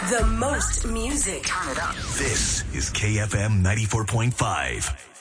The most music. Turn it up. This is KFM 94.5.